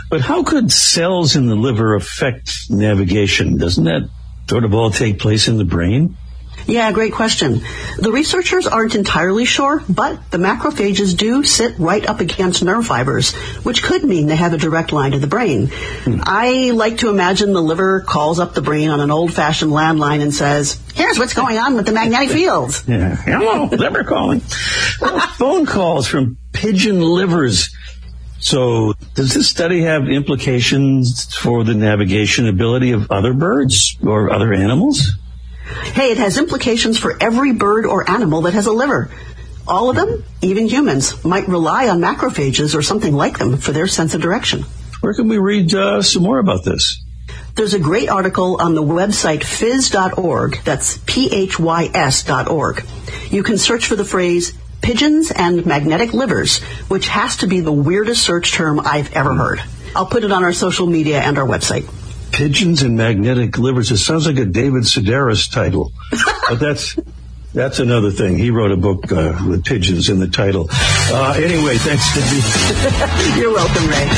But how could cells in the liver affect navigation? Doesn't that sort of all take place in the brain? Yeah, great question. The researchers aren't entirely sure, but the macrophages do sit right up against nerve fibers, which could mean they have a direct line to the brain. I like to imagine the liver calls up the brain on an old-fashioned landline and says, here's what's going on with the magnetic fields. Yeah. Hello, liver calling. Well, phone calls from pigeon livers. So does this study have implications for the navigation ability of other birds or other animals? Hey, it has implications for every bird or animal that has a liver. All of them, even humans, might rely on macrophages or something like them for their sense of direction. Where can we read some more about this? There's a great article on the website phys.org. That's phys.org. You can search for the phrase pigeons and magnetic livers, which has to be the weirdest search term I've ever heard. I'll put it on our social media and our website. Pigeons and magnetic livers. It sounds like a David Sedaris title, but that's another thing. He wrote a book with pigeons in the title. Anyway, thanks, Cindy. You're welcome, Ray.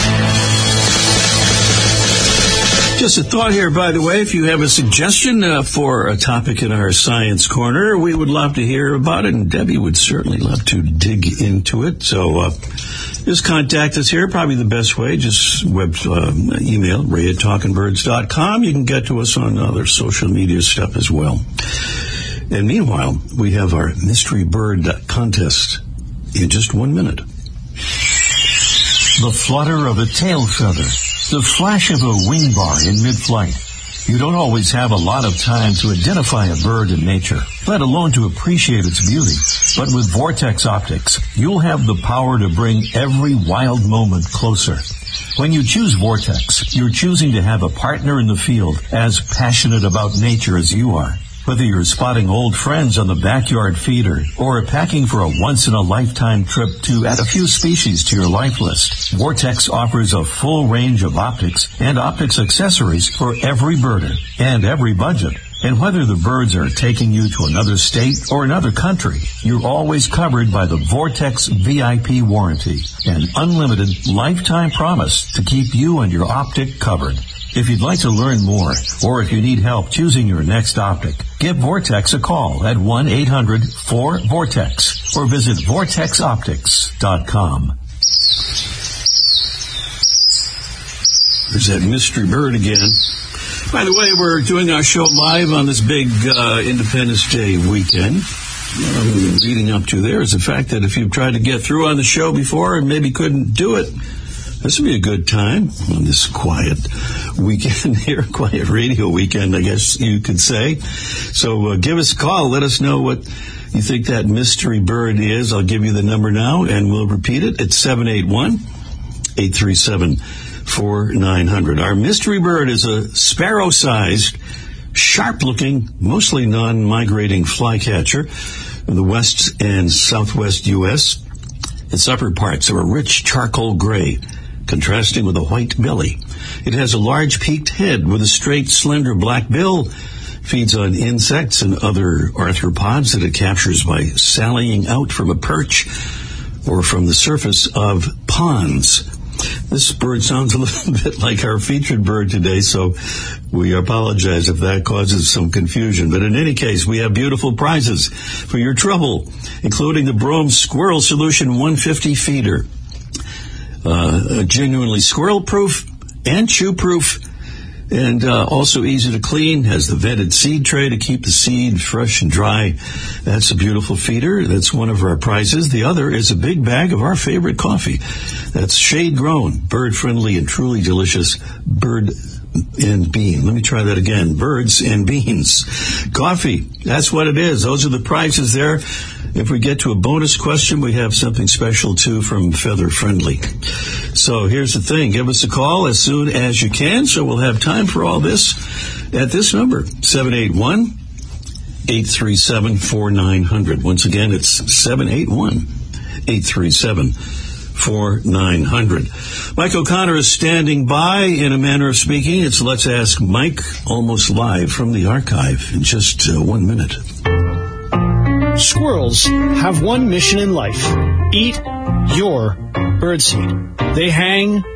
Just a thought here, by the way, if you have a suggestion for a topic in our Science Corner, we would love to hear about it, and Debbie would certainly love to dig into it. So just contact us here, probably the best way. Just email ray@talkingbirds.com. You can get to us on other social media stuff as well. And meanwhile, we have our mystery bird contest in just 1 minute. The flutter of a tail feather. The flash of a wing bar in mid-flight. You don't always have a lot of time to identify a bird in nature, let alone to appreciate its beauty. But with Vortex Optics, you'll have the power to bring every wild moment closer. When you choose Vortex, you're choosing to have a partner in the field as passionate about nature as you are. Whether you're spotting old friends on the backyard feeder or packing for a once-in-a-lifetime trip to add a few species to your life list, Vortex offers a full range of optics and optics accessories for every birder and every budget. And whether the birds are taking you to another state or another country, you're always covered by the Vortex VIP warranty, an unlimited lifetime promise to keep you and your optic covered. If you'd like to learn more, or if you need help choosing your next optic, give Vortex a call at 1-800-4-VORTEX or visit vortexoptics.com. There's that mystery bird again. By the way, we're doing our show live on this big Independence Day weekend. Leading up to there is the fact that if you've tried to get through on the show before and maybe couldn't do it, this would be a good time on this quiet weekend here, quiet radio weekend, I guess you could say. So give us a call. Let us know what you think that mystery bird is. I'll give you the number now, and we'll repeat it. It's 781-837-4900. Our mystery bird is a sparrow-sized, sharp-looking, mostly non-migrating flycatcher of the west and southwest U.S. Its upper parts are a rich charcoal gray, contrasting with a white belly. It has a large peaked head with a straight, slender black bill. Feeds on insects and other arthropods that it captures by sallying out from a perch or from the surface of ponds. This bird sounds a little bit like our featured bird today, so we apologize if that causes some confusion. But in any case, we have beautiful prizes for your trouble, including the Brome Squirrel Solution 150 feeder. Genuinely squirrel-proof and chew-proof, and also easy to clean. Has the vented seed tray to keep the seed fresh and dry. That's a beautiful feeder. That's one of our prizes. The other is a big bag of our favorite coffee. That's shade-grown, bird-friendly, and truly delicious bird and bean. Let me try that again. Birds and beans. Coffee. That's what it is. Those are the prizes there. If we get to a bonus question, we have something special, too, from Feather Friendly. So here's the thing. Give us a call as soon as you can, so we'll have time for all this at this number, 781-837-4900. Once again, it's 781-837-4900. Mike O'Connor is standing by in a manner of speaking. It's Let's Ask Mike, almost live from the archive in just 1 minute. Squirrels have one mission in life: eat your birdseed. They hang,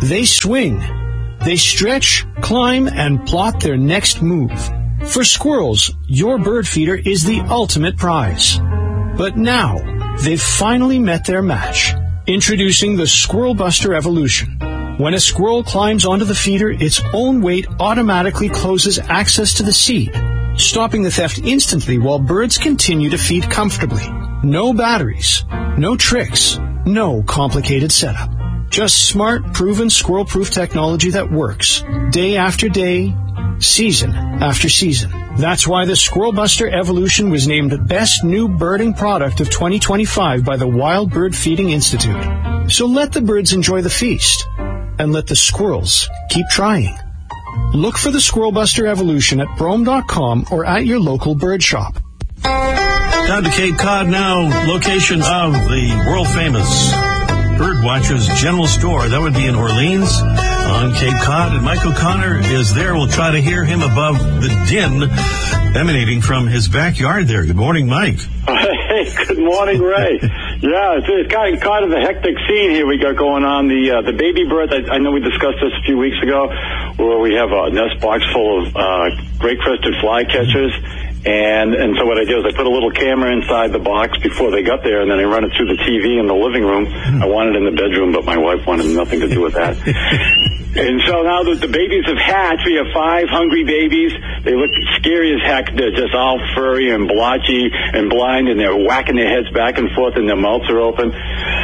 They swing, they stretch, climb, and plot their next move. For squirrels, your bird feeder is the ultimate prize. But now, they've finally met their match. Introducing the Squirrel Buster Evolution. When a squirrel climbs onto the feeder, its own weight automatically closes access to the seed, stopping the theft instantly while birds continue to feed comfortably. No batteries, no tricks, no complicated setup. Just smart, proven squirrel-proof technology that works day after day, season after season. That's why the Squirrel Buster Evolution was named Best New Birding Product of 2025 by the Wild Bird Feeding Institute. So let the birds enjoy the feast, and let the squirrels keep trying. Look for the Squirrel Buster Evolution at Brome.com or at your local bird shop. Down to Cape Cod now, location of the world-famous Birdwatchers General Store. That would be in Orleans on Cape Cod. And Mike O'Connor is there. We'll try to hear him above the din emanating from his backyard there. Good morning, Mike. Hey, good morning, Ray. Yeah, it's kind of a hectic scene here we got going on. The baby birds, I know we discussed this a few weeks ago, where we have a nest box full of great-crested flycatchers. And so what I do is I put a little camera inside the box before they got there, and then I run it through the TV in the living room. I wanted it in the bedroom, but my wife wanted nothing to do with that. And so now that the babies have hatched, we have 5 hungry babies. They look scary as heck. They're just all furry and blotchy and blind, and they're whacking their heads back and forth, and their mouths are open.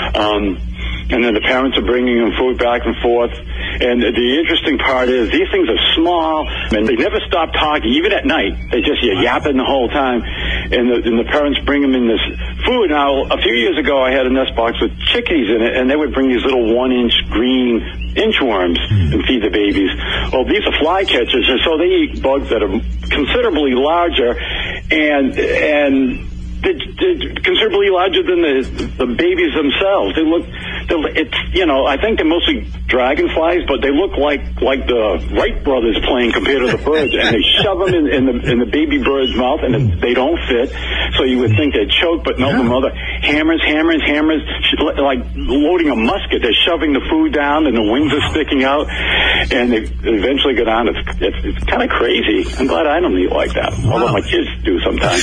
And then the parents are bringing them food back and forth. And the interesting part is these things are small, and they never stop talking, even at night. They just yapping the whole time. And the parents bring them in this food. Now, a few years ago, I had a nest box with chickadees in it, and they would bring these little 1-inch green inchworms and feed the babies. Well, these are flycatchers, and so they eat bugs that are considerably larger, and they're considerably larger than the babies themselves. I think they're mostly dragonflies, but they look like the Wright brothers plane compared to the birds, and they shove them in the baby bird's mouth, and they don't fit. So you would think they'd choke, but no, the mother hammers, like loading a musket. They're shoving the food down, and the wings are sticking out, and they eventually go down. It's kind of crazy. I'm glad I don't eat like that, although my kids do sometimes.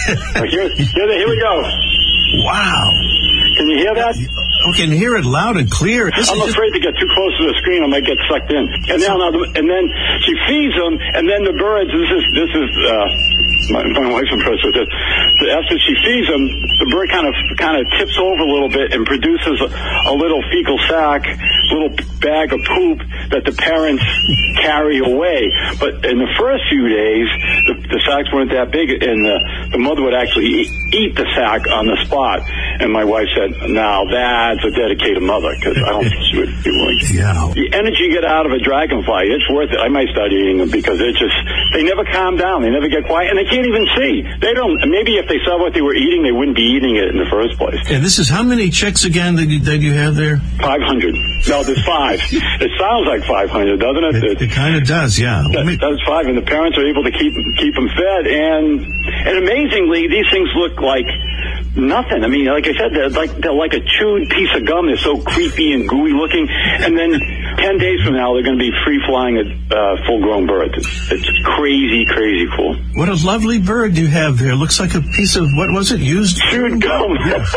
Here we go. Wow. Can you hear that? I can hear it loud and clear. I'm afraid to get too close to the screen. I might get sucked in. And then she feeds them, and then the birds. This is my wife's impressed with this. After she feeds them, the bird kind of tips over a little bit and produces a little fecal sac, little bag of poop that the parents carry away. But in the first few days, the sacs weren't that big, and the mother would actually eat the sac on the spot. And my wife said, "Now that's a dedicated mother," because I don't think she would be willing. Yeah. The energy you get out of a dragonfly, it's worth it. I might start eating them because they never calm down. They never get quiet, and they can't even see. They don't. Maybe if they saw what they were eating, they wouldn't be eating it in the first place. And this is how many chicks again that you have there? 500. No, there's 5. It sounds like 500, doesn't it? It kind of does, yeah. That's 5, and the parents are able to keep them fed, and amazingly, these things look like nothing. I mean, like I said, they're like a chewed piece of gum. They're so creepy and gooey looking. And then 10 days from now, they're going to be free-flying full-grown birds. It's crazy, crazy cool. What a lovely bird you have there. Looks like a piece of, what was it, used? Chewed gum.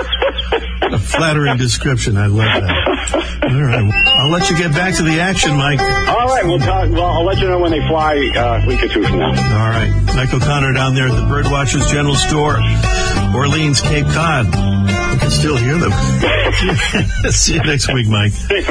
A flattering description. I love that. All right. I'll let you get back to the action, Mike. All right. I'll let you know when they fly a week or 2 from now. All right. Mike O'Connor down there at the Birdwatchers General Store, Orleans, Cape Cod. I can still hear them. See you next week, Mike. Okay.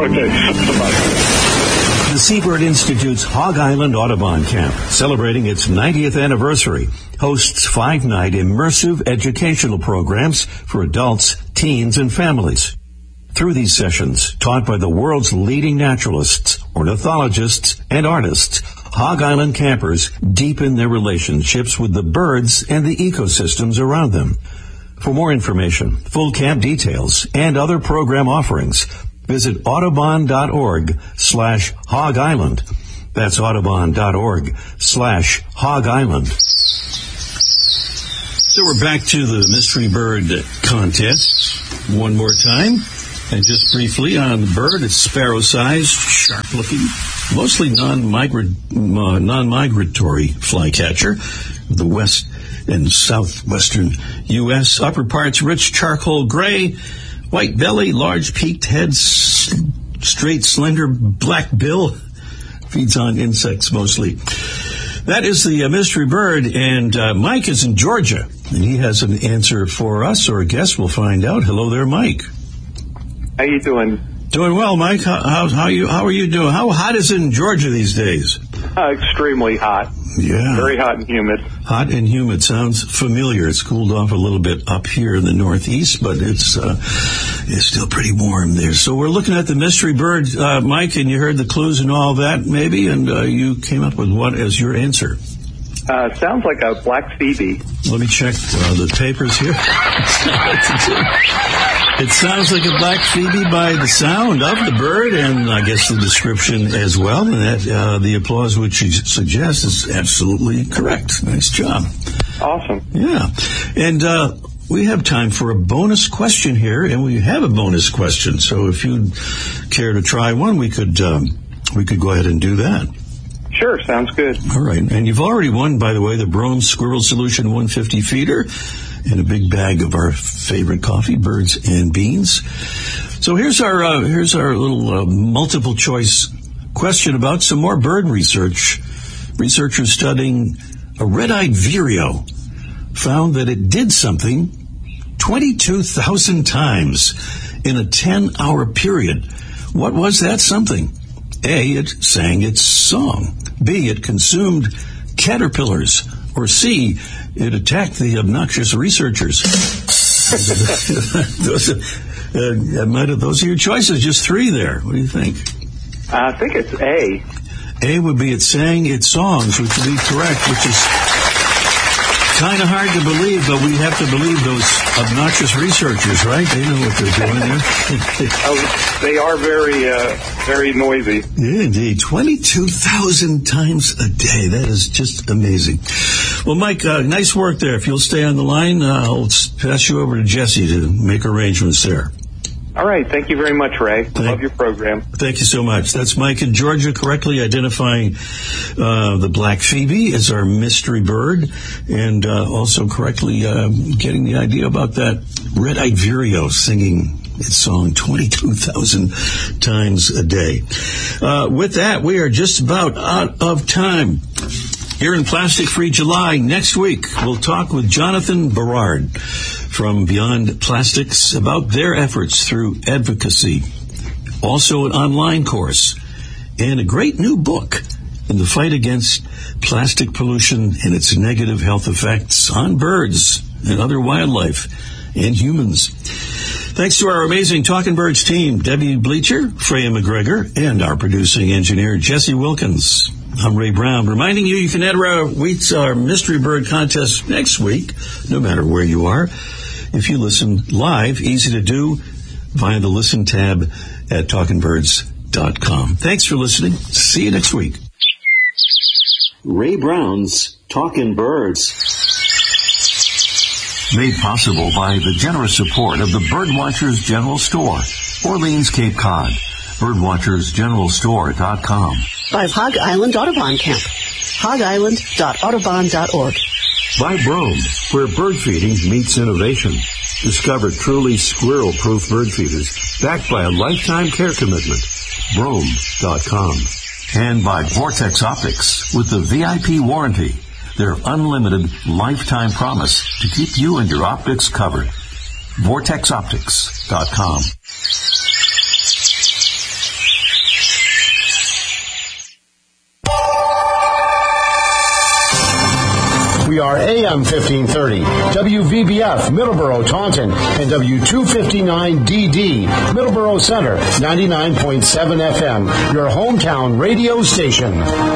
Bye-bye. The Seabird Institute's Hog Island Audubon Camp, celebrating its 90th anniversary, hosts 5-night immersive educational programs for adults, teens, and families. Through these sessions, taught by the world's leading naturalists, ornithologists, and artists, Hog Island campers deepen their relationships with the birds and the ecosystems around them. For more information, full camp details, and other program offerings, visit audubon.org/Hog Island. That's audubon.org/Hog Island. So we're back to the mystery bird contest one more time. And just briefly on the bird, it's sparrow-sized, sharp-looking, mostly non-migratory flycatcher of the west and southwestern U.S. Upper parts rich charcoal gray, white belly, large peaked head, straight, slender black bill. Feeds on insects mostly. That is the mystery bird, and Mike is in Georgia, and he has an answer for us, or a guess. We'll find out. Hello there, Mike. How you doing? Doing well, Mike. How are you doing? How hot is it in Georgia these days? Extremely hot. Yeah. Very hot and humid. Hot and humid sounds familiar. It's cooled off a little bit up here in the Northeast, but it's still pretty warm there. So we're looking at the mystery bird, Mike, and you heard the clues and all that, maybe, and you came up with what as your answer? Sounds like a black phoebe. Let me check the papers here. It sounds like a black phoebe by the sound of the bird, and I guess the description as well. And that the applause which you suggest is absolutely correct. Nice job. Awesome. Yeah. And we have time for a bonus question here, and we have a bonus question. So if you'd care to try one, we could go ahead and do that. Sure, sounds good. All right. And you've already won, by the way, the Brome Squirrel Solution 150 feeder and a big bag of our favorite coffee, Birds and Beans. So here's our little multiple choice question about some more bird research. Researchers studying a red-eyed vireo found that it did something 22,000 times in a 10-hour period. What was that something? A, it sang its song. B, it consumed caterpillars. Or C, it attacked the obnoxious researchers. Those are your choices. Just three there. What do you think? I think it's A. A would be it sang its songs, which would be correct, which is kind of hard to believe, but we have to believe those obnoxious researchers, right? They know what they're doing there. They are very noisy. Yeah, indeed. 22,000 times a day. That is just amazing. Well, Mike, nice work there. If you'll stay on the line, I'll pass you over to Jesse to make arrangements there. All right. Thank you very much, Ray. Love your program. Thank you so much. That's Mike in Georgia, correctly identifying the black phoebe as our mystery bird, and also correctly getting the idea about that red-eyed vireo singing its song 22,000 times a day. With that, we are just about out of time. Here in Plastic Free July, next week, we'll talk with Jonathan Berard from Beyond Plastics about their efforts through advocacy. Also an online course and a great new book in the fight against plastic pollution and its negative health effects on birds and other wildlife and humans. Thanks to our amazing Talking Birds team, Debbie Bleacher, Freya McGregor, and our producing engineer, Jesse Wilkins. I'm Ray Brown, reminding you can enter our Mystery Bird contest next week, no matter where you are. If you listen live, easy to do via the Listen tab at TalkingBirds.com. Thanks for listening. See you next week. Ray Brown's Talking Birds. Made possible by the generous support of the Birdwatchers General Store, Orleans, Cape Cod. Birdwatchersgeneralstore.com. By Hog Island Audubon Camp. hogisland.audubon.org. By Brome, where bird feeding meets innovation. Discover truly squirrel-proof bird feeders backed by a lifetime care commitment. Brome.com. And by Vortex Optics with the VIP warranty. Their unlimited lifetime promise to keep you and your optics covered. VortexOptics.com. We are AM 1530, WVBF, Middleborough, Taunton, and W259DD, Middleborough Center, 99.7 FM, your hometown radio station.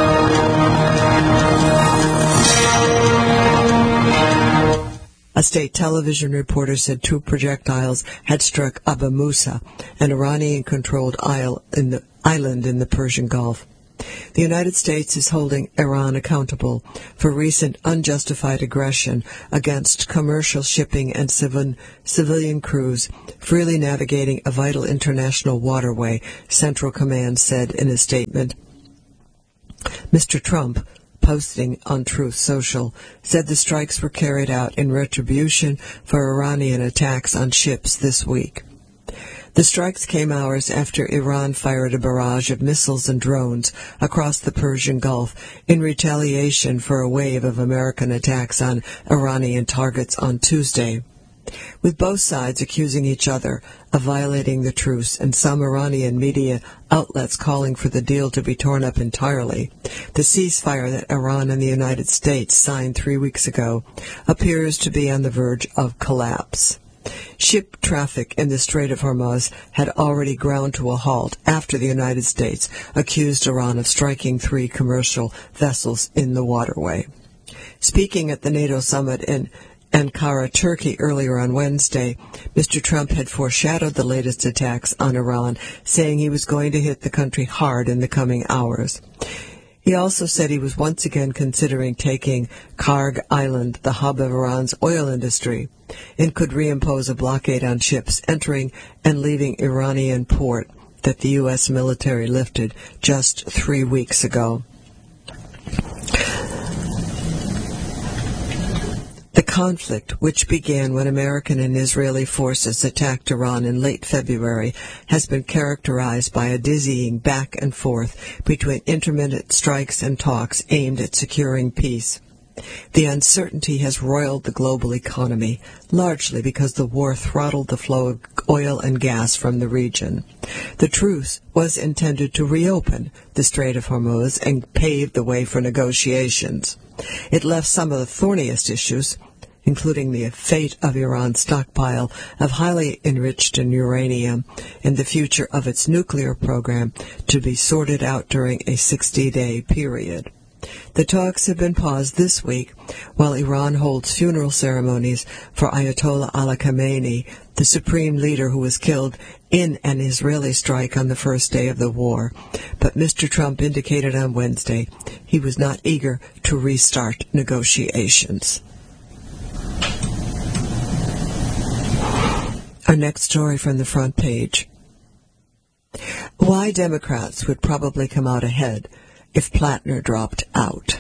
A state television reporter said 2 projectiles had struck Abu Musa, an Iranian-controlled island in the Persian Gulf. The United States is holding Iran accountable for recent unjustified aggression against commercial shipping and civilian crews freely navigating a vital international waterway, Central Command said in a statement. Mr. Trump, posting on Truth Social, said the strikes were carried out in retribution for Iranian attacks on ships this week. The strikes came hours after Iran fired a barrage of missiles and drones across the Persian Gulf in retaliation for a wave of American attacks on Iranian targets on Tuesday. With both sides accusing each other of violating the truce and some Iranian media outlets calling for the deal to be torn up entirely, the ceasefire that Iran and the United States signed 3 weeks ago appears to be on the verge of collapse. Ship traffic in the Strait of Hormuz had already ground to a halt after the United States accused Iran of striking 3 commercial vessels in the waterway. Speaking at the NATO summit in Ankara, Turkey, earlier on Wednesday, Mr. Trump had foreshadowed the latest attacks on Iran, saying he was going to hit the country hard in the coming hours. He also said he was once again considering taking Karg Island, the hub of Iran's oil industry, and could reimpose a blockade on ships entering and leaving Iranian port that the U.S. military lifted just 3 weeks ago. The conflict, which began when American and Israeli forces attacked Iran in late February, has been characterized by a dizzying back and forth between intermittent strikes and talks aimed at securing peace. The uncertainty has roiled the global economy, largely because the war throttled the flow of oil and gas from the region. The truce was intended to reopen the Strait of Hormuz and pave the way for negotiations. It left some of the thorniest issues, including the fate of Iran's stockpile of highly enriched uranium and the future of its nuclear program, to be sorted out during a 60-day period. The talks have been paused this week while Iran holds funeral ceremonies for Ayatollah Ali Khamenei, the supreme leader who was killed in an Israeli strike on the first day of the war. But Mr. Trump indicated on Wednesday he was not eager to restart negotiations. Our next story from the front page. Why Democrats would probably come out ahead if Plattner dropped out.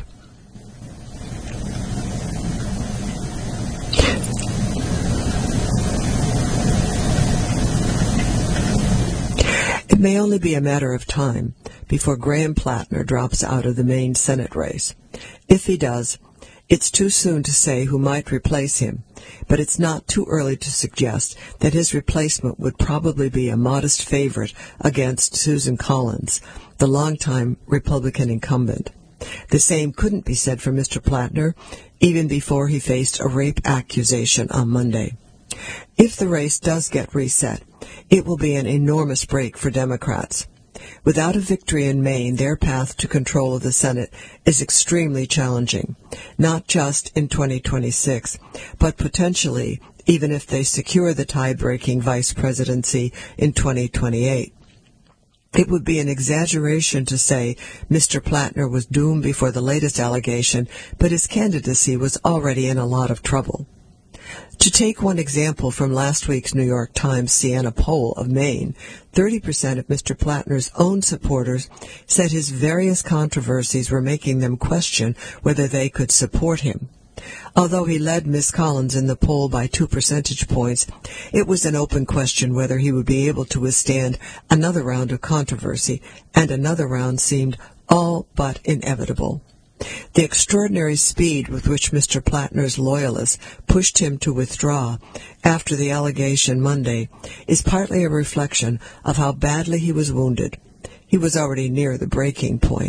It may only be a matter of time before Graham Plattner drops out of the Maine Senate race. If he does, it's too soon to say who might replace him, but it's not too early to suggest that his replacement would probably be a modest favorite against Susan Collins, the longtime Republican incumbent. The same couldn't be said for Mr. Plattner, even before he faced a rape accusation on Monday. If the race does get reset, it will be an enormous break for Democrats. Without a victory in Maine, their path to control of the Senate is extremely challenging, not just in 2026, but potentially even if they secure the tie-breaking vice presidency in 2028. It would be an exaggeration to say Mr. Plattner was doomed before the latest allegation, but his candidacy was already in a lot of trouble. To take one example from last week's New York Times Siena poll of Maine, 30% of Mr. Plattner's own supporters said his various controversies were making them question whether they could support him. Although he led Ms. Collins in the poll by 2 percentage points, it was an open question whether he would be able to withstand another round of controversy, and another round seemed all but inevitable. The extraordinary speed with which Mr. Plattner's loyalists pushed him to withdraw after the allegation Monday is partly a reflection of how badly he was wounded. He was already near the breaking point.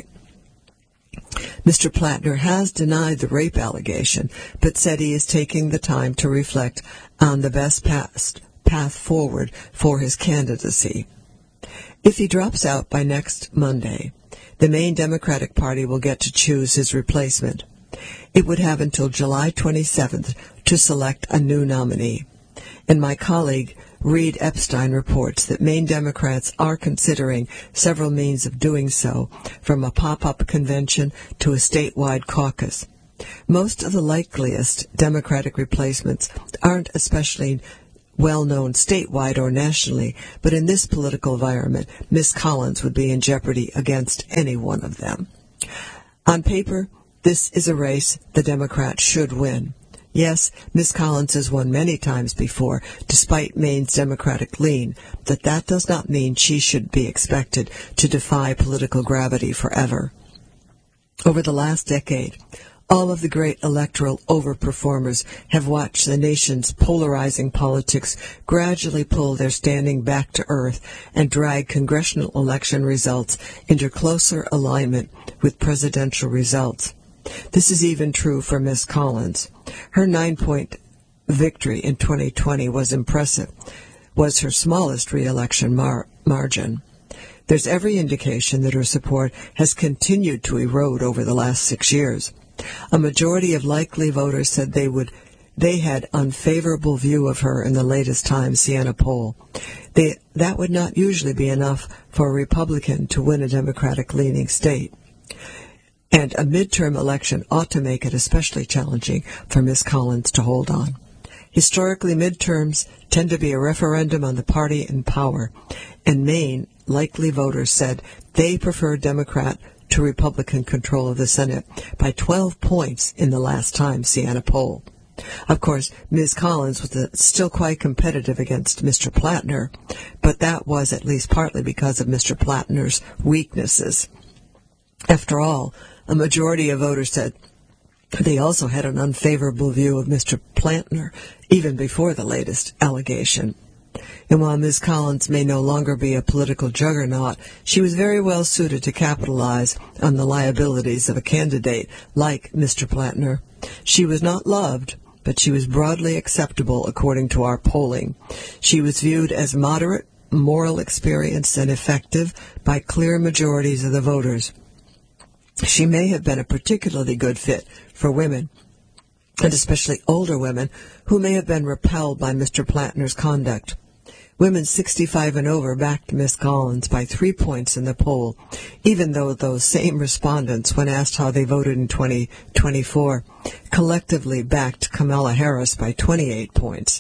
Mr. Plattner has denied the rape allegation, but said he is taking the time to reflect on the best path forward for his candidacy. If he drops out by next Monday, the Maine Democratic Party will get to choose his replacement. It would have until July 27th to select a new nominee. And my colleague, Reed Epstein reports that Maine Democrats are considering several means of doing so, from a pop-up convention to a statewide caucus. Most of the likeliest Democratic replacements aren't especially well-known statewide or nationally, but in this political environment, Miss Collins would be in jeopardy against any one of them. On paper, this is a race the Democrats should win. Yes, Miss Collins has won many times before, despite Maine's Democratic lean, but that does not mean she should be expected to defy political gravity forever. Over the last decade, all of the great electoral overperformers have watched the nation's polarizing politics gradually pull their standing back to earth and drag congressional election results into closer alignment with presidential results. This is even true for Miss Collins. Her 9-point victory in 2020 was impressive, was her smallest re-election margin. There's every indication that her support has continued to erode over the last 6 years. A majority of likely voters said they had unfavorable view of her in the latest Times Siena poll. That would not usually be enough for a Republican to win a Democratic-leaning state. And a midterm election ought to make it especially challenging for Miss Collins to hold on. Historically, midterms tend to be a referendum on the party in power, and Maine likely voters said they prefer Democrat to Republican control of the Senate by 12 points in the last Times Siena poll. Of course, Ms. Collins was still quite competitive against Mr. Plattner, but that was at least partly because of Mr. Plattner's weaknesses. After all, a majority of voters said they also had an unfavorable view of Mr. Plattner even before the latest allegation. And while Ms. Collins may no longer be a political juggernaut, she was very well suited to capitalize on the liabilities of a candidate like Mr. Plattner. She was not loved, but she was broadly acceptable according to our polling. She was viewed as moderate, moral experienced, and effective by clear majorities of the voters. She may have been a particularly good fit for women, and especially older women, who may have been repelled by Mr. Plattner's conduct. Women 65 and over backed Miss Collins by 3 points in the poll, even though those same respondents, when asked how they voted in 2024, collectively backed Kamala Harris by 28 points.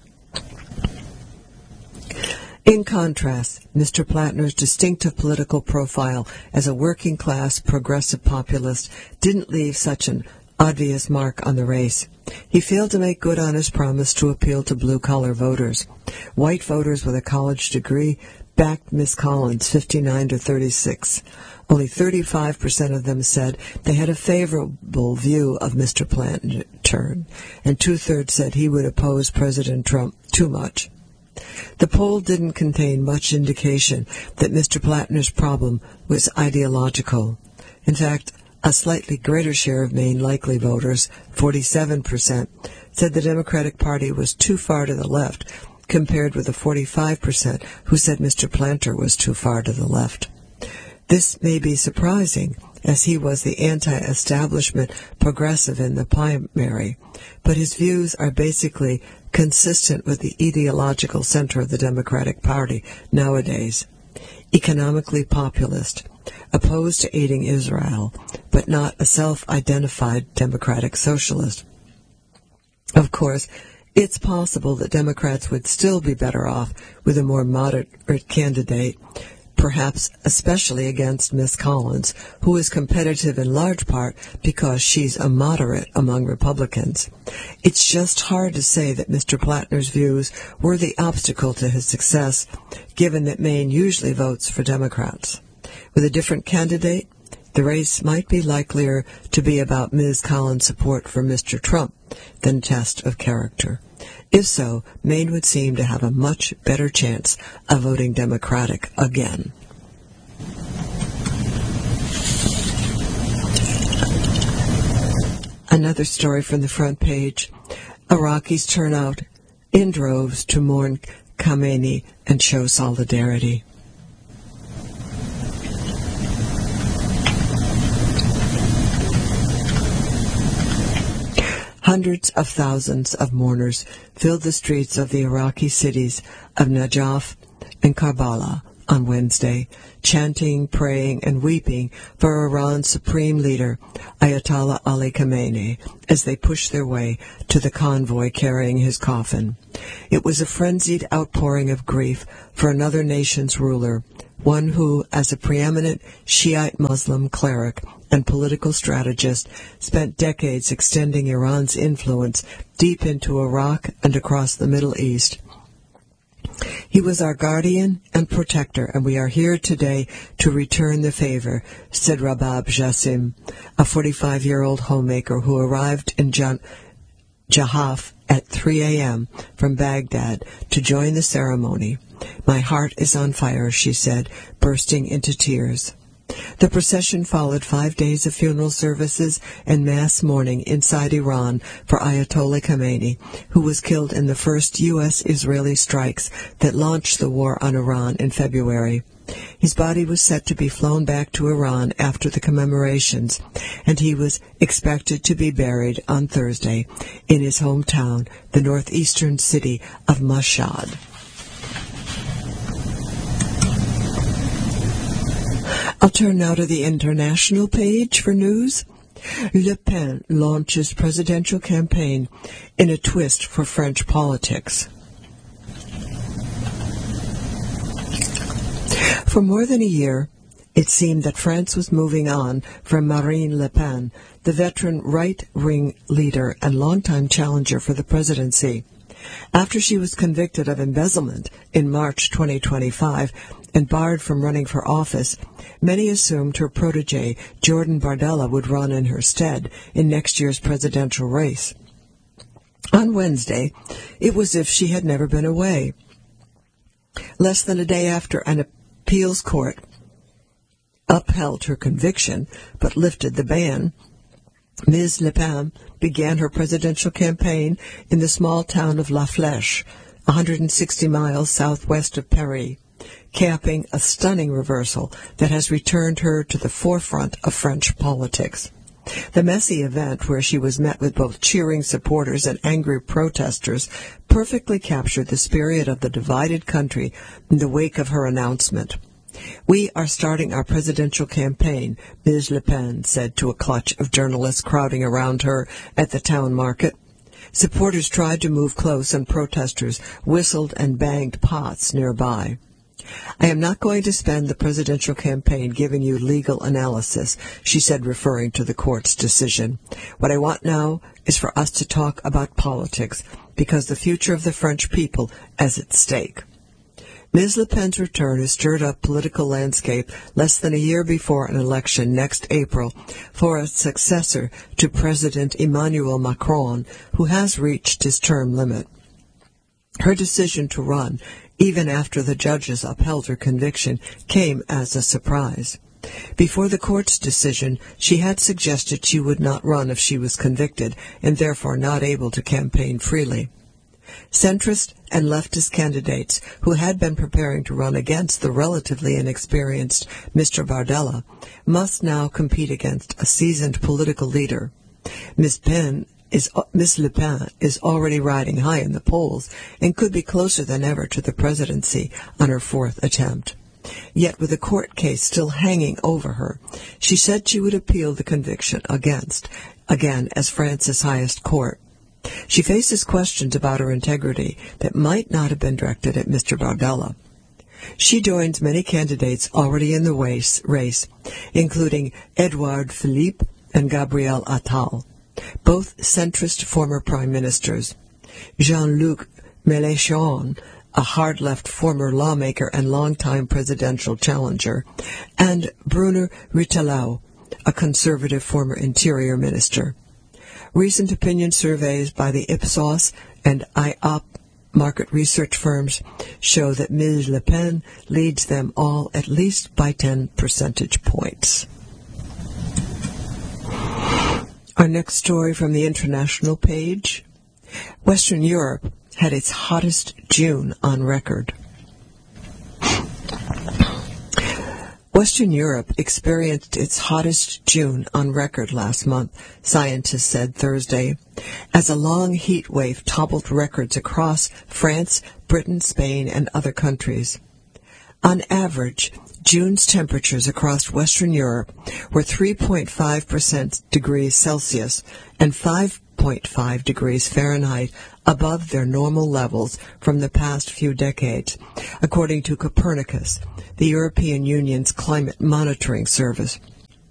In contrast, Mr. Plattner's distinctive political profile as a working-class progressive populist didn't leave such an obvious mark on the race. He failed to make good on his promise to appeal to blue-collar voters. White voters with a college degree backed Miss Collins 59-36. Only 35% of them said they had a favorable view of Mr. Plattner, and two-thirds said he would oppose President Trump too much. The poll didn't contain much indication that Mr. Plattner's problem was ideological. In fact, a slightly greater share of Maine likely voters, 47%, said the Democratic Party was too far to the left, compared with the 45% who said Mr. Plattner was too far to the left. This may be surprising, as he was the anti-establishment progressive in the primary, but his views are basically consistent with the ideological center of the Democratic Party nowadays. Economically populist, opposed to aiding Israel, but not a self-identified democratic socialist. Of course, it's possible that Democrats would still be better off with a more moderate candidate, perhaps especially against Miss Collins, who is competitive in large part because she's a moderate among Republicans. It's just hard to say that Mr. Plattner's views were the obstacle to his success, given that Maine usually votes for Democrats. With a different candidate, the race might be likelier to be about Ms. Collins' support for Mr. Trump than a test of character. If so, Maine would seem to have a much better chance of voting Democratic again. Another story from the front page. Iraqis turn out in droves to mourn Khamenei and show solidarity. Hundreds of thousands of mourners filled the streets of the Iraqi cities of Najaf and Karbala on Wednesday, chanting, praying, and weeping for Iran's supreme leader, Ayatollah Ali Khamenei, as they pushed their way to the convoy carrying his coffin. It was a frenzied outpouring of grief for another nation's ruler, one who, as a preeminent Shiite Muslim cleric and political strategist, spent decades extending Iran's influence deep into Iraq and across the Middle East. He was our guardian and protector, and we are here today to return the favor, said Rabab Jassim, a 45-year-old homemaker who arrived in Jahaf at 3 a.m. from Baghdad to join the ceremony. My heart is on fire, she said, bursting into tears. The procession followed 5 days of funeral services and mass mourning inside Iran for Ayatollah Khamenei, who was killed in the first U.S.-Israeli strikes that launched the war on Iran in February. His body was set to be flown back to Iran after the commemorations, and he was expected to be buried on Thursday in his hometown, the northeastern city of Mashhad. I'll turn now to the international page for news. Le Pen launches presidential campaign in a twist for French politics. For more than a year, it seemed that France was moving on from Marine Le Pen, the veteran right-wing leader and longtime challenger for the presidency. After she was convicted of embezzlement in March 2025 and barred from running for office, many assumed her protege, Jordan Bardella, would run in her stead in next year's presidential race. On Wednesday, it was as if she had never been away. Less than a day after an appeals court upheld her conviction but lifted the ban, Ms. Le Pen began her presidential campaign in the small town of La Flèche, 160 miles southwest of Paris, capping a stunning reversal that has returned her to the forefront of French politics. The messy event, where she was met with both cheering supporters and angry protesters, perfectly captured the spirit of the divided country in the wake of her announcement. We are starting our presidential campaign, Ms. Le Pen said to a clutch of journalists crowding around her at the town market. Supporters tried to move close, and protesters whistled and banged pots nearby. I am not going to spend the presidential campaign giving you legal analysis, she said, referring to the court's decision. What I want now is for us to talk about politics, because the future of the French people is at stake. Ms. Le Pen's return has stirred up political landscape less than a year before an election next April for a successor to President Emmanuel Macron, who has reached his term limit. Her decision to run, even after the judges upheld her conviction, came as a surprise. Before the court's decision, she had suggested she would not run if she was convicted, and therefore not able to campaign freely. Centrist and leftist candidates who had been preparing to run against the relatively inexperienced Mr. Bardella must now compete against a seasoned political leader. Ms. Le Pen is already riding high in the polls and could be closer than ever to the presidency on her fourth attempt. Yet with the court case still hanging over her, she said she would appeal the conviction again as France's highest court. She faces questions about her integrity that might not have been directed at Mr. Bardella. She joins many candidates already in the race, including Edouard Philippe and Gabriel Attal, both centrist former prime ministers. Jean-Luc Mélenchon, a hard-left former lawmaker and longtime presidential challenger, and Bruno Retailleau, a conservative former interior minister. Recent opinion surveys by the Ipsos and IOP market research firms show that Ms. Le Pen leads them all at least by 10 percentage points. Our next story from the international page. Western Europe had its hottest June on record. Western Europe experienced its hottest June on record last month, scientists said Thursday, as a long heat wave toppled records across France, Britain, Spain, and other countries. On average, June's temperatures across Western Europe were 3.5% degrees Celsius and 5.5 degrees Fahrenheit above their normal levels from the past few decades, according to Copernicus, the European Union's climate monitoring service.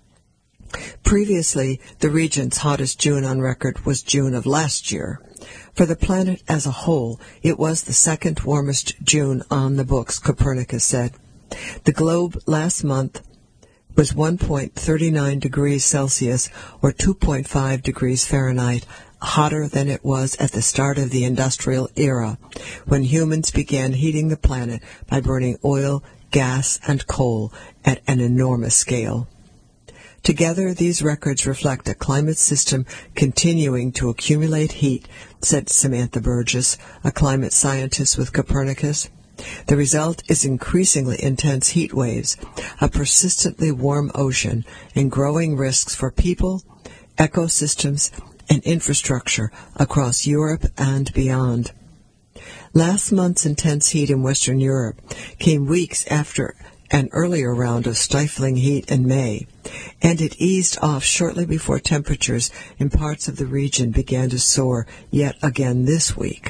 Previously, the region's hottest June on record was June of last year. For the planet as a whole, it was the second warmest June on the books, Copernicus said. The globe last month was 1.39 degrees Celsius or 2.5 degrees Fahrenheit hotter than it was at the start of the industrial era, when humans began heating the planet by burning oil, gas, and coal at an enormous scale. Together, these records reflect a climate system continuing to accumulate heat, said Samantha Burgess, a climate scientist with Copernicus. The result is increasingly intense heat waves, a persistently warm ocean, and growing risks for people, ecosystems, and infrastructure across Europe and beyond. Last month's intense heat in Western Europe came weeks after an earlier round of stifling heat in May, and it eased off shortly before temperatures in parts of the region began to soar yet again this week.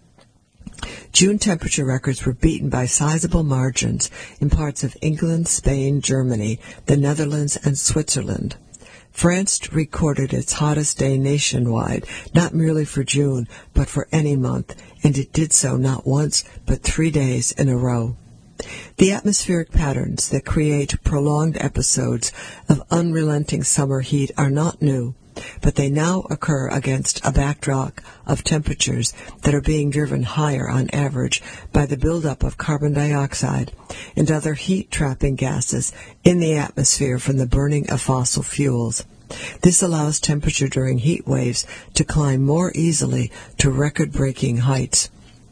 June temperature records were beaten by sizable margins in parts of England, Spain, Germany, the Netherlands, and Switzerland. France recorded its hottest day nationwide, not merely for June, but for any month, and it did so not once, but 3 days in a row. The atmospheric patterns that create prolonged episodes of unrelenting summer heat are not new, but they now occur against a backdrop of temperatures that are being driven higher on average by the buildup of carbon dioxide and other heat-trapping gases in the atmosphere from the burning of fossil fuels. This allows temperature during heat waves to climb more easily to record-breaking heights.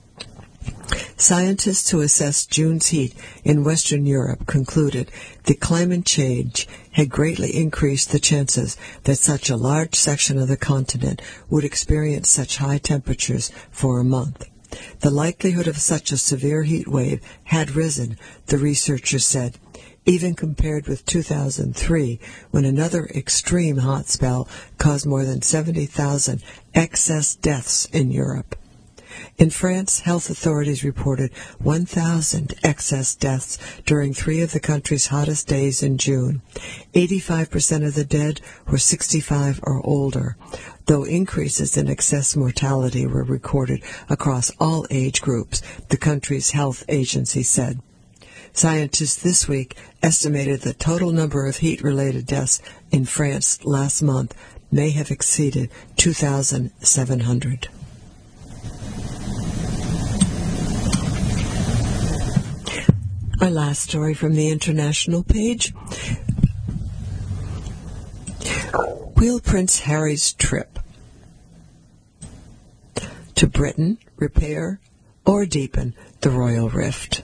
Scientists who assessed June's heat in Western Europe concluded that climate change had greatly increased the chances that such a large section of the continent would experience such high temperatures for a month. The likelihood of such a severe heat wave had risen, the researchers said, even compared with 2003, when another extreme hot spell caused more than 70,000 excess deaths in Europe. In France, health authorities reported 1,000 excess deaths during 3 of the country's hottest days in June. 85% of the dead were 65 or older, though increases in excess mortality were recorded across all age groups, the country's health agency said. Scientists this week estimated the total number of heat-related deaths in France last month may have exceeded 2,700. Our last story from the international page. Will Prince Harry's trip to Britain repair or deepen the royal rift?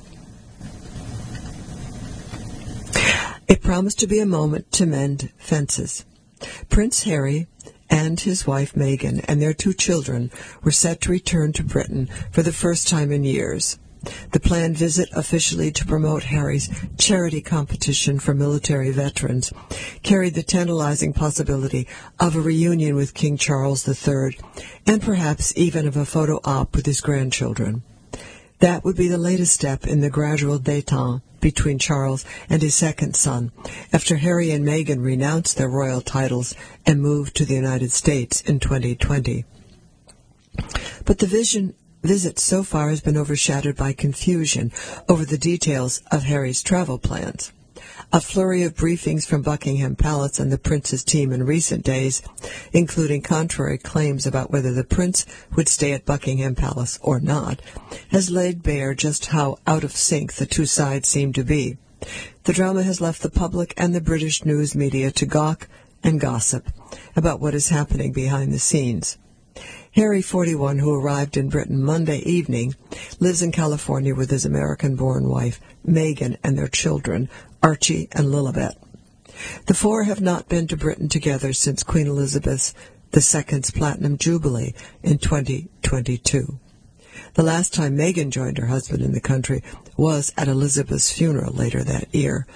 It promised to be a moment to mend fences. Prince Harry and his wife Meghan and their 2 children were set to return to Britain for the first time in years. The planned visit, officially to promote Harry's charity competition for military veterans, carried the tantalizing possibility of a reunion with King Charles III, and perhaps even of a photo op with his grandchildren. That would be the latest step in the gradual détente between Charles and his second son, after Harry and Meghan renounced their royal titles and moved to the United States in 2020. But the visit so far has been overshadowed by confusion over the details of Harry's travel plans. A flurry of briefings from Buckingham Palace and the prince's team in recent days, including contrary claims about whether the prince would stay at Buckingham Palace or not, has laid bare just how out of sync the 2 sides seem to be. The drama has left the public and the British news media to gawk and gossip about what is happening behind the scenes. Harry, 41, who arrived in Britain Monday evening, lives in California with his American-born wife, Meghan, and their children, Archie and Lilibet. The four have not been to Britain together since Queen Elizabeth II's Platinum Jubilee in 2022. The last time Meghan joined her husband in the country was at Elizabeth's funeral later that year.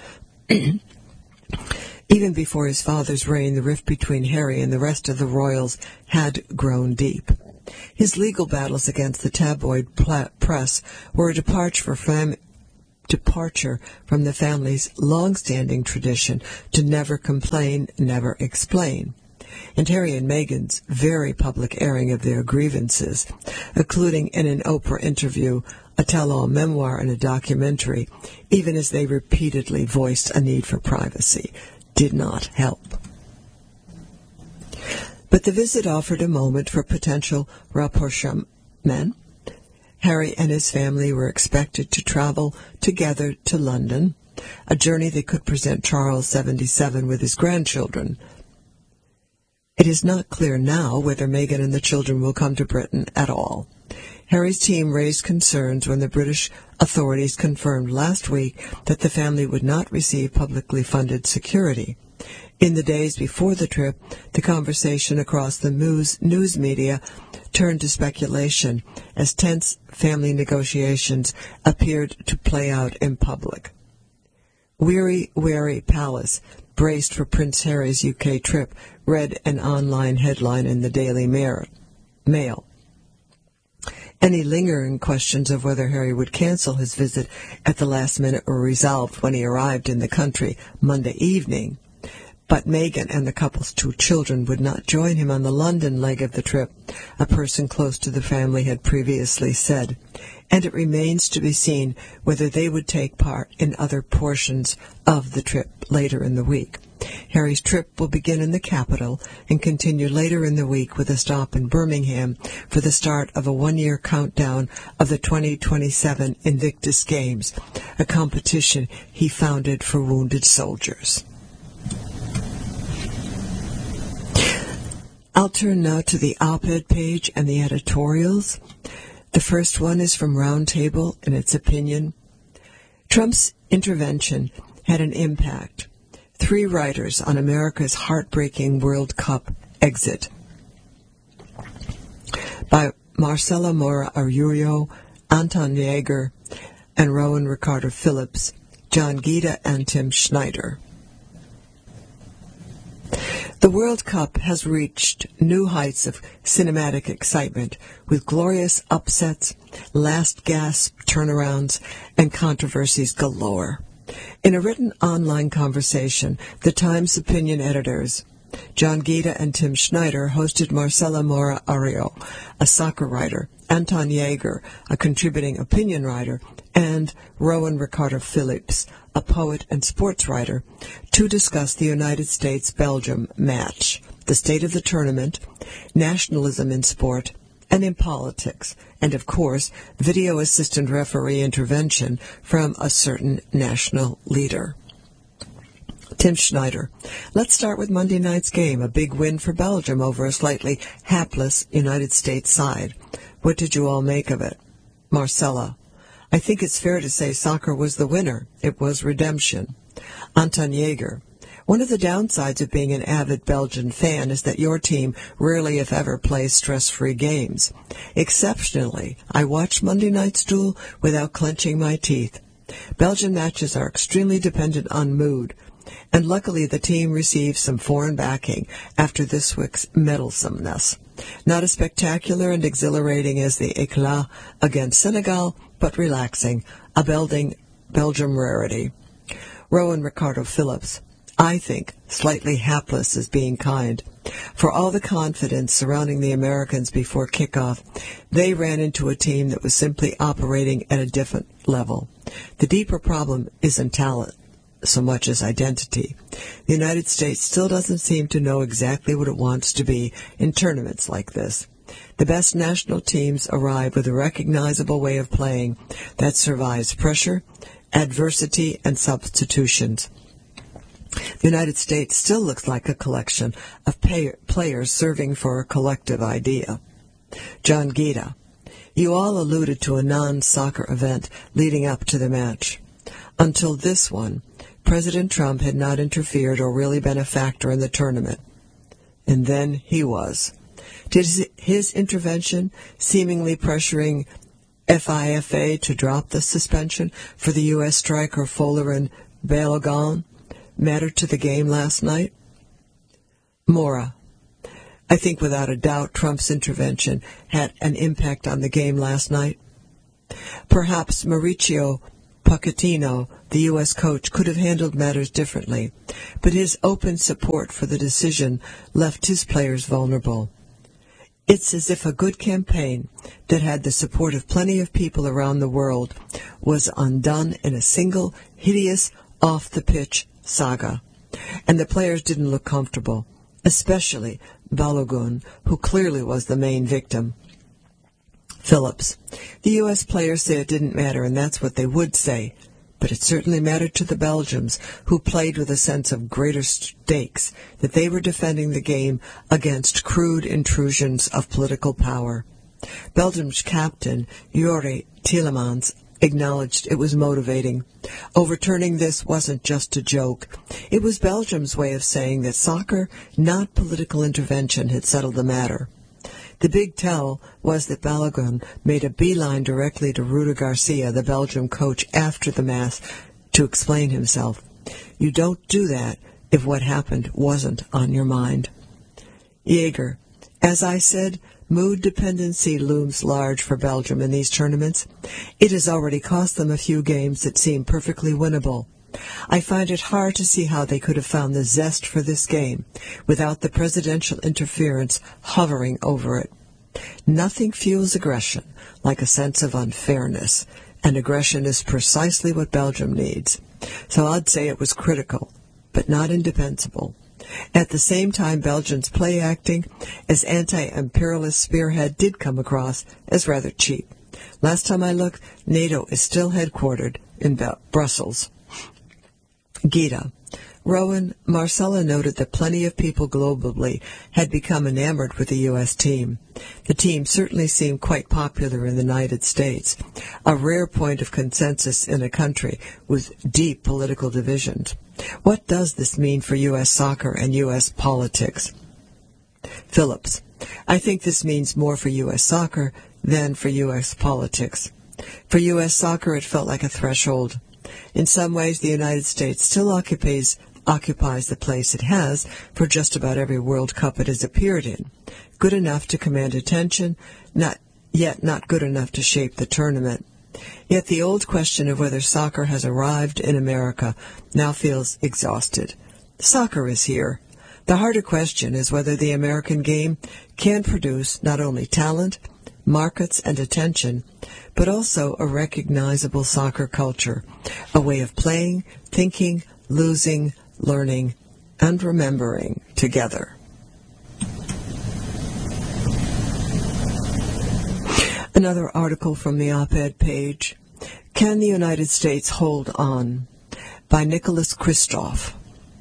Even before his father's reign, the rift between Harry and the rest of the royals had grown deep. His legal battles against the tabloid press were a departure from the family's long-standing tradition to never complain, never explain. And Harry and Meghan's very public airing of their grievances, including in an Oprah interview, a tell-all memoir, and a documentary, even as they repeatedly voiced a need for privacy, did not help. But the visit offered a moment for potential rapprochement. Harry and his family were expected to travel together to London, a journey that could present Charles, 77, with his grandchildren. It is not clear now whether Meghan and the children will come to Britain at all. Harry's team raised concerns when the British authorities confirmed last week that the family would not receive publicly funded security. In the days before the trip, the conversation across the news media turned to speculation as tense family negotiations appeared to play out in public. Weary, wary Palace, braced for Prince Harry's UK trip, read an online headline in the Daily Mail. Any lingering questions of whether Harry would cancel his visit at the last minute were resolved when he arrived in the country Monday evening. But Meghan and the couple's two children would not join him on the London leg of the trip, a person close to the family had previously said, and it remains to be seen whether they would take part in other portions of the trip later in the week. Harry's trip will begin in the capital and continue later in the week with a stop in Birmingham for the start of a one-year countdown of the 2027 Invictus Games, a competition he founded for wounded soldiers. I'll turn now to the op-ed page and the editorials. The first one is from Roundtable, in its opinion. Trump's intervention had an impact. 3 writers on America's heartbreaking World Cup exit. By Marcela Mora Arroyo, Anton Yeager, and Rowan Ricardo Phillips, John Gita, and Tim Schneider. The World Cup has reached new heights of cinematic excitement, with glorious upsets, last-gasp turnarounds, and controversies galore. In a written online conversation, the Times opinion editors, John Gita and Tim Schneider, hosted Marcela Mora Arroyo, a soccer writer, Anton Yeager, a contributing opinion writer, and Rowan Ricardo Phillips, a poet and sports writer, to discuss the United States-Belgium match, the state of the tournament, nationalism in sport and in politics, and, of course, video assistant referee intervention from a certain national leader. Tim Schneider. Let's start with Monday night's game, a big win for Belgium over a slightly hapless United States side. What did you all make of it? Marcella. I think it's fair to say soccer was the winner. It was redemption. Anton Yeager. One of the downsides of being an avid Belgian fan is that your team rarely, if ever, plays stress-free games. Exceptionally, I watched Monday Night's Duel without clenching my teeth. Belgian matches are extremely dependent on mood, and luckily the team received some foreign backing after this week's meddlesomeness. Not as spectacular and exhilarating as the éclat against Senegal, but relaxing, a Belgium rarity. Rowan Ricardo Phillips. I think slightly hapless is being kind. For all the confidence surrounding the Americans before kickoff, they ran into a team that was simply operating at a different level. The deeper problem isn't talent so much as identity. The United States still doesn't seem to know exactly what it wants to be in tournaments like this. The best national teams arrive with a recognizable way of playing that survives pressure, adversity, and substitutions. The United States still looks like a collection of players serving for a collective idea. John Gita. You all alluded to a non-soccer event leading up to the match. Until this one, President Trump had not interfered or really been a factor in the tournament. And then he was. Did his intervention, seemingly pressuring FIFA to drop the suspension for the U.S. striker Folarin Balogun, matter to the game last night? Mora. I think without a doubt Trump's intervention had an impact on the game last night. Perhaps Mauricio Pochettino, the U.S. coach, could have handled matters differently, but his open support for the decision left his players vulnerable. It's as if a good campaign that had the support of plenty of people around the world was undone in a single, hideous, off-the-pitch saga. And the players didn't look comfortable, especially Balogun, who clearly was the main victim. Phillips. The U.S. players say it didn't matter, and that's what they would say. But it certainly mattered to the Belgians, who played with a sense of greater stakes, that they were defending the game against crude intrusions of political power. Belgium's captain, Juri Tielemans, acknowledged it was motivating. Overturning this wasn't just a joke. It was Belgium's way of saying that soccer, not political intervention, had settled the matter. The big tell was that Balogun made a beeline directly to Rudi Garcia, the Belgium coach, after the match to explain himself. You don't do that if what happened wasn't on your mind. Jaeger. As I said, mood dependency looms large for Belgium in these tournaments. It has already cost them a few games that seem perfectly winnable. I find it hard to see how they could have found the zest for this game without the presidential interference hovering over it. Nothing fuels aggression like a sense of unfairness, and aggression is precisely what Belgium needs. So I'd say it was critical, but not indispensable. At the same time, Belgium's play acting as anti-imperialist spearhead did come across as rather cheap. Last time I looked, NATO is still headquartered in Brussels. Gita. Rowan, Marcella noted that plenty of people globally had become enamored with the U.S. team. The team certainly seemed quite popular in the United States, a rare point of consensus in a country with deep political divisions. What does this mean for U.S. soccer and U.S. politics? Phillips. I think this means more for U.S. soccer than for U.S. politics. For U.S. soccer, it felt like a threshold. In some ways, the United States still occupies the place it has for just about every World Cup it has appeared in. Good enough to command attention, not good enough to shape the tournament. Yet the old question of whether soccer has arrived in America now feels exhausted. Soccer is here. The harder question is whether the American game can produce not only talent, markets, and attention, but also a recognizable soccer culture, a way of playing, thinking, losing, learning, and remembering together. Another article from the op-ed page, Can the United States Hold On? By Nicholas Kristof.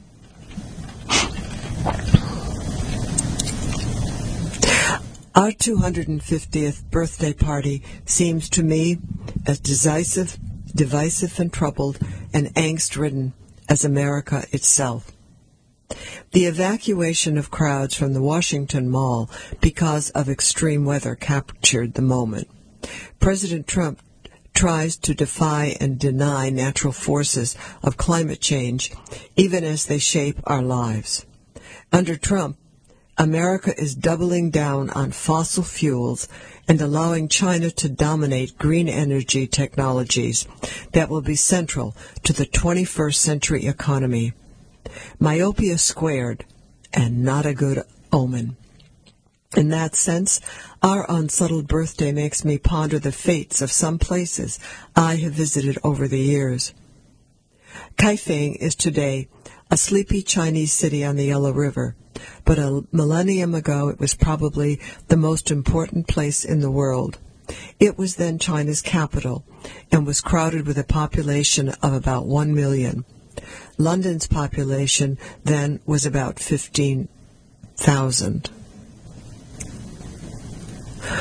Our 250th birthday party seems to me as divisive and troubled and angst-ridden as America itself. The evacuation of crowds from the Washington Mall because of extreme weather captured the moment. President Trump tries to defy and deny natural forces of climate change, even as they shape our lives. Under Trump, America is doubling down on fossil fuels and allowing China to dominate green energy technologies that will be central to the 21st century economy. Myopia squared, and not a good omen. In that sense, our unsettled birthday makes me ponder the fates of some places I have visited over the years. Kaifeng is today a sleepy Chinese city on the Yellow River, but a millennium ago it was probably the most important place in the world. It was then China's capital and was crowded with a population of about 1 million. London's population then was about 15,000.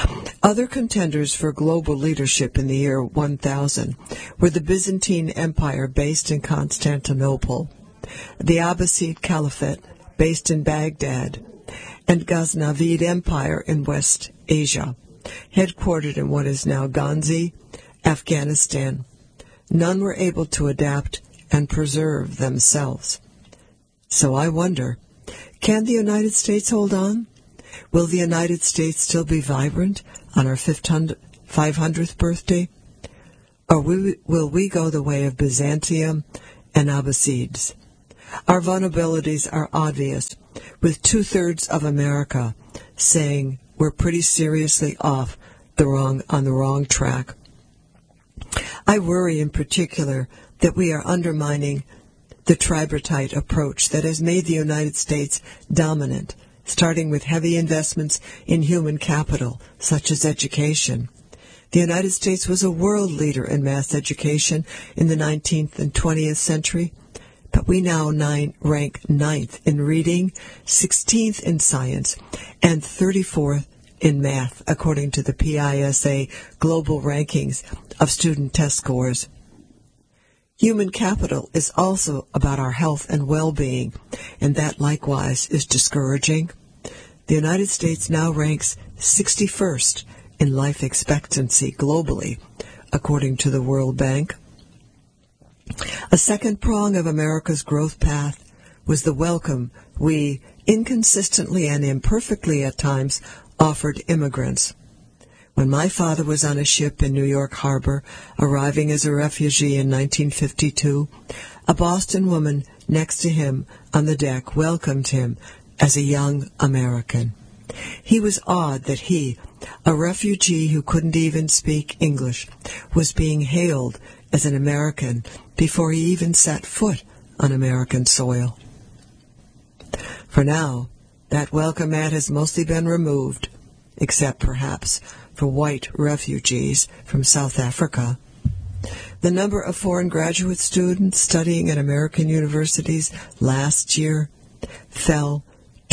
Other contenders for global leadership in the year 1000 were the Byzantine Empire based in Constantinople, the Abbasid Caliphate based in Baghdad, and Ghaznavid Empire in West Asia, headquartered in what is now Ghazni, Afghanistan. None were able to adapt and preserve themselves. So I wonder, can the United States hold on? Will the United States still be vibrant on our 500th birthday? Or will we go the way of Byzantium and Abbasids? Our vulnerabilities are obvious, with 2/3 of America saying we're pretty seriously on the wrong track. I worry in particular that we are undermining the tripartite approach that has made the United States dominant, starting with heavy investments in human capital, such as education. The United States was a world leader in mass education in the 19th and 20th century, but we now rank 9th in reading, 16th in science, and 34th in math, according to the PISA global rankings of student test scores. Human capital is also about our health and well-being, and that likewise is discouraging. The United States now ranks 61st in life expectancy globally, according to the World Bank. A second prong of America's growth path was the welcome we, inconsistently and imperfectly at times, offered immigrants. When my father was on a ship in New York Harbor, arriving as a refugee in 1952, a Boston woman next to him on the deck welcomed him as a young American. He was awed that he, a refugee who couldn't even speak English, was being hailed as an American before he even set foot on American soil. For now, that welcome mat has mostly been removed, except perhaps for white refugees from South Africa. The number of foreign graduate students studying at American universities last year fell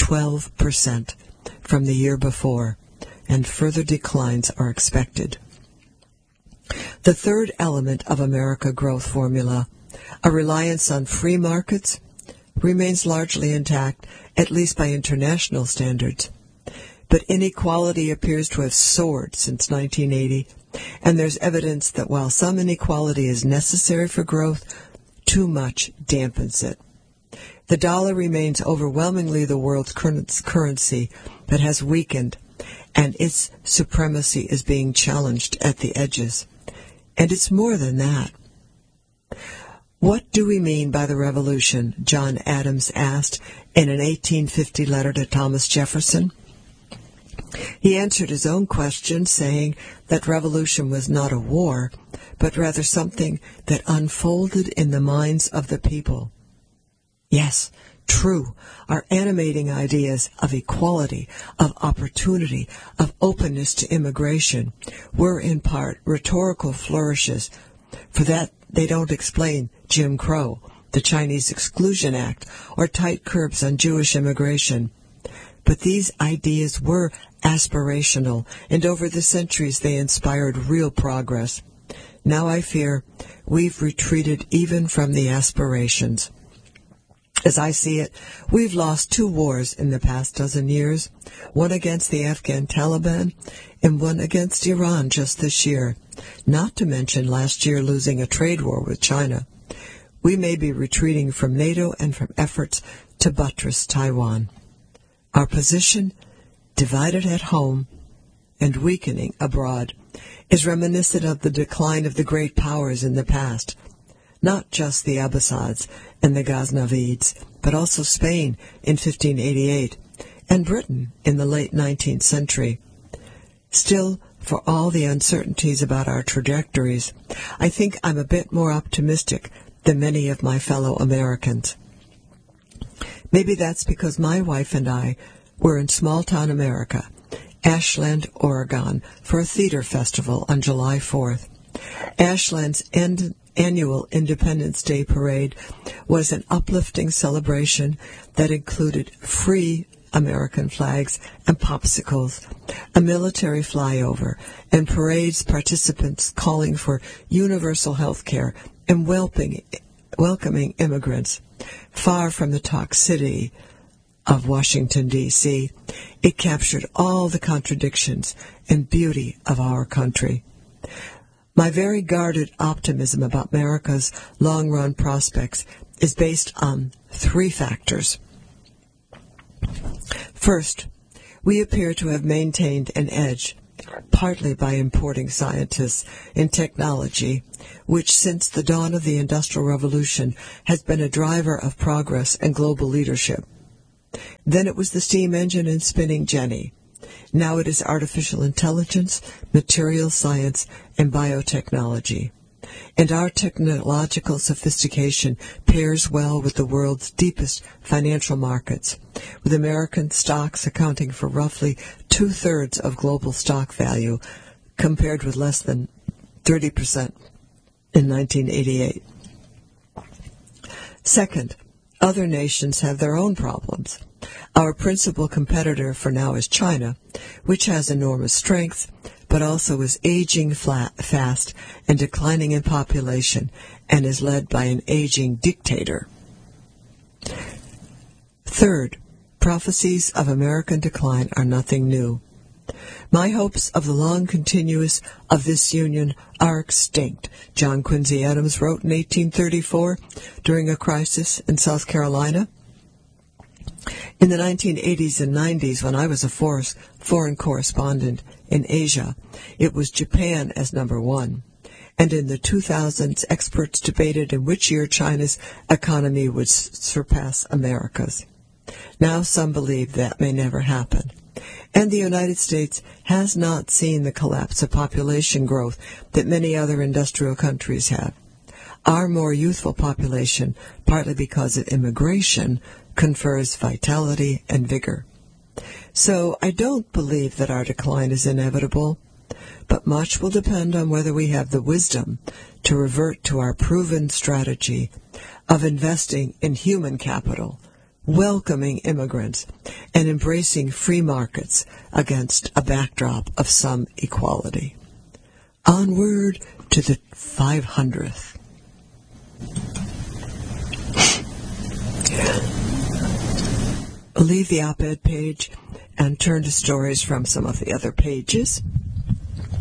12% from the year before, and further declines are expected. The third element of America growth formula, a reliance on free markets, remains largely intact, at least by international standards. But inequality appears to have soared since 1980, and there's evidence that while some inequality is necessary for growth, too much dampens it. The dollar remains overwhelmingly the world's currency, but has weakened, and its supremacy is being challenged at the edges. And it's more than that. What do we mean by the revolution? John Adams asked in an 1850 letter to Thomas Jefferson. He answered his own question, saying that revolution was not a war, but rather something that unfolded in the minds of the people. Yes, true, our animating ideas of equality, of opportunity, of openness to immigration were in part rhetorical flourishes. For that, they don't explain Jim Crow, the Chinese Exclusion Act, or tight curbs on Jewish immigration. But these ideas were aspirational, and over the centuries they inspired real progress. Now I fear we've retreated even from the aspirations. As I see it, we've lost 2 wars in the past dozen years, one against the Afghan Taliban and one against Iran just this year, not to mention last year losing a trade war with China. We may be retreating from NATO and from efforts to buttress Taiwan. Our position, divided at home and weakening abroad, is reminiscent of the decline of the great powers in the past, not just the Abbasids and the Ghaznavids, but also Spain in 1588 and Britain in the late 19th century. Still, for all the uncertainties about our trajectories, I think I'm a bit more optimistic than many of my fellow Americans. Maybe that's because my wife and I were in small-town America, Ashland, Oregon, for a theater festival on July 4th. Ashland's annual Independence Day parade was an uplifting celebration that included free American flags and popsicles, a military flyover, and parades participants calling for universal health care and welcoming immigrants. Far from the toxicity of Washington, D.C., it captured all the contradictions and beauty of our country. My very guarded optimism about America's long-run prospects is based on 3 factors. First, we appear to have maintained an edge, partly by importing scientists and technology, which since the dawn of the Industrial Revolution has been a driver of progress and global leadership. Then it was the steam engine and spinning jenny. Now it is artificial intelligence, material science, and biotechnology. And our technological sophistication pairs well with the world's deepest financial markets, with American stocks accounting for roughly 2/3 of global stock value, compared with less than 30% in 1988. Second, other nations have their own problems. Our principal competitor for now is China, which has enormous strength, but also is aging fast and declining in population, and is led by an aging dictator. Third, prophecies of American decline are nothing new. My hopes of the long continuance of this union are extinct, John Quincy Adams wrote in 1834 during a crisis in South Carolina. In the 1980s and 90s, when I was a foreign correspondent in Asia, it was Japan as number 1. And in the 2000s, experts debated in which year China's economy would surpass America's. Now some believe that may never happen. And the United States has not seen the collapse of population growth that many other industrial countries have. Our more youthful population, partly because of immigration, confers vitality and vigor. So I don't believe that our decline is inevitable, but much will depend on whether we have the wisdom to revert to our proven strategy of investing in human capital, welcoming immigrants, and embracing free markets against a backdrop of some equality. Onward to the 500th. Leave the op-ed page and turn to stories from some of the other pages.